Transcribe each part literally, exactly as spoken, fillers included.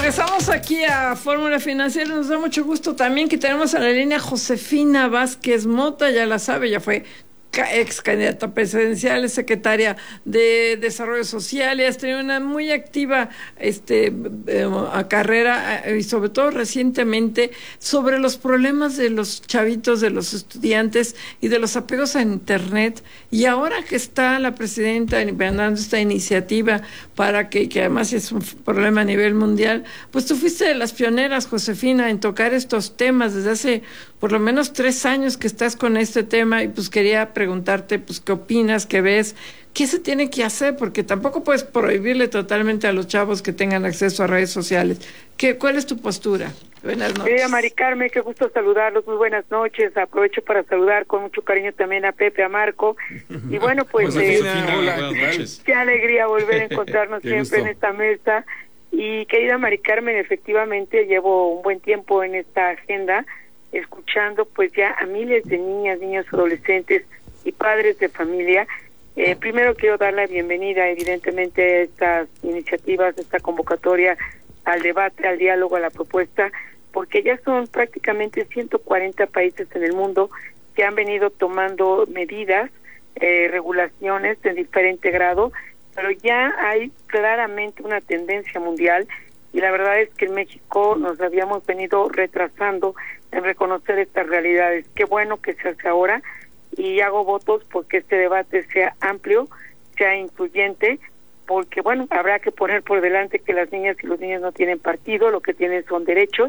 Regresamos aquí a Fórmula Financiera. Nos da mucho gusto también que tenemos a la línea Josefina Vázquez Mota, ya la sabe, ya fue ex candidata presidencial, es secretaria de Desarrollo Social y has tenido una muy activa este eh, carrera eh, y sobre todo recientemente sobre los problemas de los chavitos, de los estudiantes y de los apegos a Internet. Y ahora que está la presidenta dando esta iniciativa para que, que además es un problema a nivel mundial, pues tú fuiste de las pioneras, Josefina, en tocar estos temas desde hace por lo menos tres años que estás con este tema y pues quería preguntarte pues qué opinas, qué ves, qué se tiene que hacer, porque tampoco puedes prohibirle totalmente a los chavos que tengan acceso a redes sociales. ¿Qué, ¿Cuál es tu postura? Buenas noches. Querida Mari Carmen, qué gusto saludarlos, muy buenas noches. Aprovecho para saludar con mucho cariño también a Pepe, a Marco. Y bueno, pues eh, hola, qué alegría volver a encontrarnos siempre gusto. en esta mesa. Y querida Mari Carmen, efectivamente llevo un buen tiempo en esta agenda, escuchando pues ya a miles de niñas, niños, adolescentes y padres de familia. Eh, primero quiero dar la bienvenida evidentemente a estas iniciativas, a esta convocatoria al debate, al diálogo, a la propuesta, porque ya son prácticamente ciento cuarenta países en el mundo que han venido tomando medidas, eh, regulaciones de diferente grado, pero ya hay claramente una tendencia mundial y la verdad es que en México nos habíamos venido retrasando en reconocer estas realidades. Qué bueno que se hace ahora y hago votos porque este debate sea amplio, sea incluyente, porque bueno, habrá que poner por delante que las niñas y los niños no tienen partido, lo que tienen son derechos,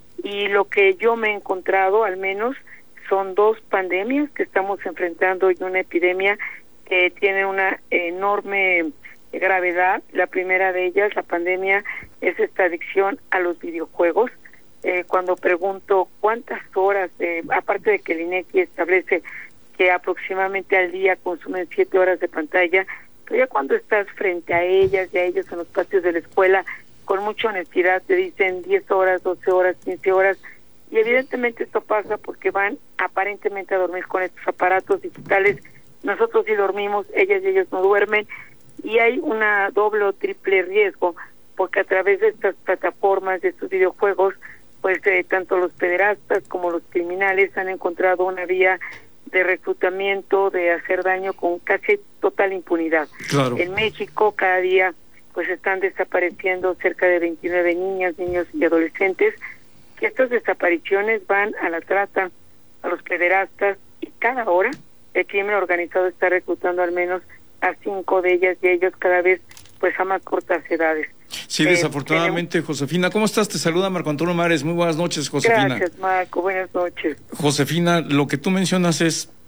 y lo que yo me he encontrado al menos son dos pandemias que estamos enfrentando y una epidemia que tiene una enorme gravedad. La primera de ellas, la pandemia, es esta adicción a los videojuegos. Eh, cuando pregunto cuántas horas, eh, aparte de que el INEGI establece que aproximadamente al día consumen siete horas de pantalla, pero ya cuando estás frente a ellas y a ellos en los patios de la escuela, con mucha honestidad te dicen diez horas, doce horas, quince horas, y evidentemente esto pasa porque van aparentemente a dormir con estos aparatos digitales. Nosotros sí dormimos, ellas y ellos no duermen, y hay una doble o triple riesgo, porque a través de estas plataformas, de estos videojuegos, pues eh, tanto los pederastas como los criminales han encontrado una vía de reclutamiento, de hacer daño con casi total impunidad. Claro. En México cada día pues están desapareciendo cerca de veintinueve niñas, niños y adolescentes, que estas desapariciones van a la trata, a los pederastas, y cada hora el crimen organizado está reclutando al menos a cinco de ellas y ellos cada vez pues a más cortas edades. Sí, eh, desafortunadamente, tenemos... Josefina. ¿Cómo estás? Te saluda Marco Antonio Mares. Muy buenas noches, Josefina. Gracias, Marco. Buenas noches. Josefina, lo que tú mencionas es